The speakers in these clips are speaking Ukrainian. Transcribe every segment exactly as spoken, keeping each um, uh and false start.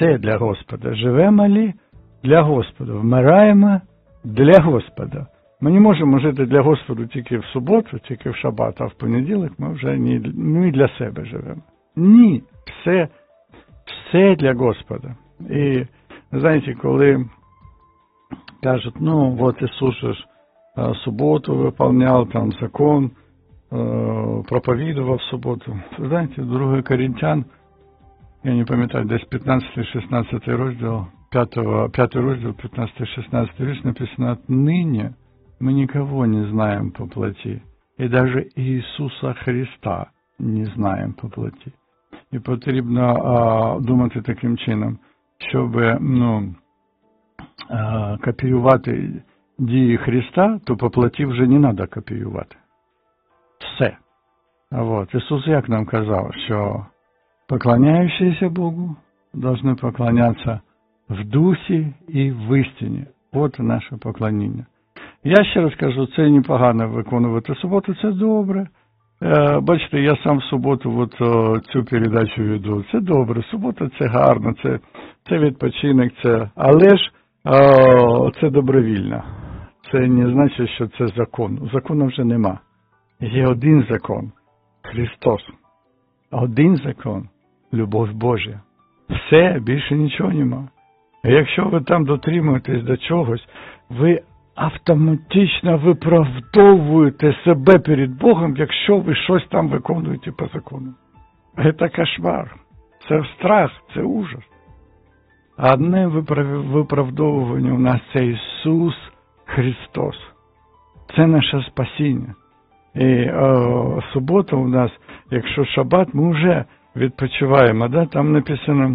все для Господа. Живемо ли для Господа, вмираємо для Господа. Ми не можемо жити для Господа тільки в суботу, тільки в шабат, а в понеділок ми вже не, не для себе живемо. Ні, все, все для Господа. І, знаєте, коли кажуть, ну, от Ісус ж суботу виповняв, там закон, проповідував суботу. Знаєте, другий Коринтян, я не пам'ятаю, десь п'ятнадцятий-шістнадцятий розділ, п'ятий розділ, п'ятнадцятий-шістнадцятий вірш написано: «Ныне мы никого не знаем по плоти, и даже Ісуса Христа не знаємо по плоті». І потрібно а, думати таким чином, щоб, ну, а, копіювати дії Христа, то по плоті вже не треба копіювати. Все. А от, Ісус як нам казав, що поклоняющиеся Богу должны поклонятися в дусі і в істині. От наше поклоніння. Я ще раз кажу, це непогано виконувати суботу, це добре. Е, бачите, я сам в суботу от, о, цю передачу веду. Це добре, субота це гарно, це, це відпочинок, це, але ж о, це добровільно. Це не значить, що це закон. Закону вже нема. Є один закон – Христос. Один закон – любов Божа. Все, більше нічого нема. А якщо ви там дотримуєтесь до чогось, ви автоматично виправдовуєте себе перед Богом, якщо ви щось там виконуєте по закону. Це кошмар. Це страх, це ужас. Одне виправдовування у нас – це Ісус Христос. Це наше спасіння. І о, субота у нас, якщо шабат, ми вже відпочиваємо. Да? Там написано,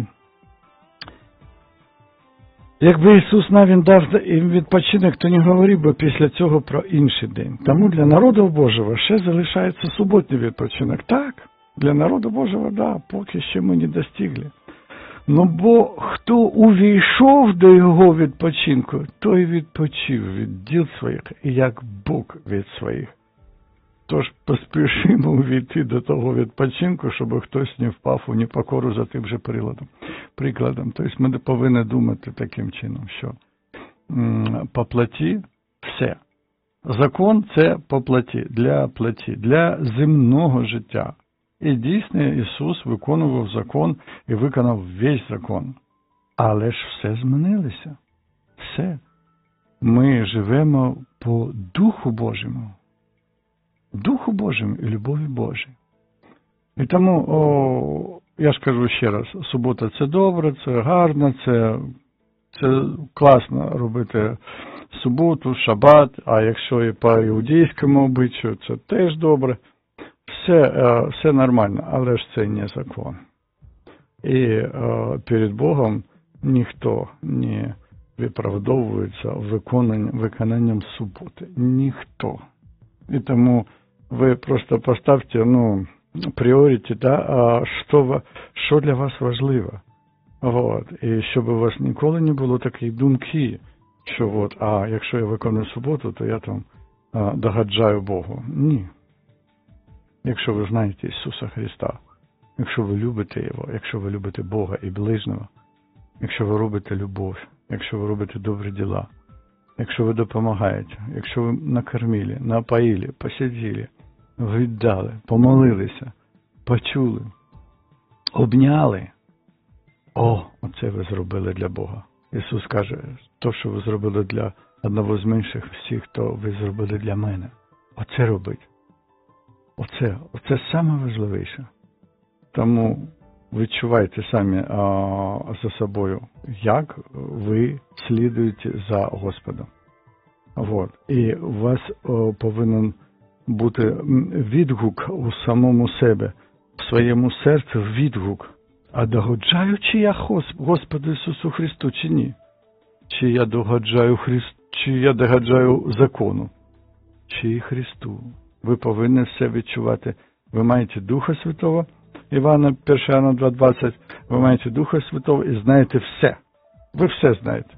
якби Ісус навіть дав їм відпочинок, то не говорив би після цього про інший день. Тому для народу Божого ще залишається суботній відпочинок. Так, для народу Божого, да, поки ще ми не достигли. Ну, бо хто увійшов до його відпочинку, той відпочив від діл своїх, і як Бог від своїх. Тож поспішимо увійти до того відпочинку, щоб хтось не впав у непокору за тим же приладом. Прикладом. Тобто ми повинні думати таким чином, що м, по плоті все. Закон – це по плоті, для плоті, для земного життя. І дійсно Ісус виконував закон і виконав весь закон. Але ж все змінилося. Все. Ми живемо по Духу Божому. Духу Божому і любові Божій. І тому, о, я ж кажу ще раз, субота – це добре, це гарно, це, це класно робити суботу, шабат, а якщо і по іудейському обичаю, це теж добре. Все, все нормально, але ж це не закон. І е, перед Богом ніхто не виправдовується виконанням, виконанням суботи. Ніхто. І тому ви просто поставте, ну, пріоріті, да, а що, що для вас важливо. Вот. І щоб у вас ніколи не було такої думки, що от, а якщо я виконую суботу, то я там а, догаджаю Богу. Ні. Якщо ви знаєте Ісуса Христа, якщо ви любите Його, якщо ви любите Бога і ближнього, якщо ви робите любов, якщо ви робите добрі діла, якщо ви допомагаєте, якщо ви накормили, напоїли, посиділи, віддали, помолилися, почули, обняли, о, оце ви зробили для Бога. Ісус каже, то, що ви зробили для одного з менших всіх, то ви зробили для мене. Оце робить. Оце, оце саме важливіше. Тому відчувайте самі а, за собою, як ви слідуєте за Господом. Вот. І у вас о, повинен бути відгук у самому себе, в своєму серці відгук. А догоджаю, чи я Господу Ісусу Христу, чи ні? Чи я догоджаю Христу, чи я догоджаю закону, чи Христу? Ви повинні все відчувати. Ви маєте Духа Святого, Івана, перше Іоанна два двадцять, ви маєте Духа Святого і знаєте все. Ви все знаєте.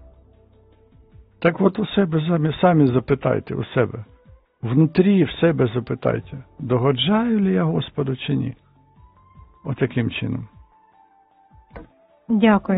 Так от у себе самі, самі запитайте у себе. Внутрі в себе запитайте, догоджаю ли я Господу чи ні? Отаким чином. Дякую.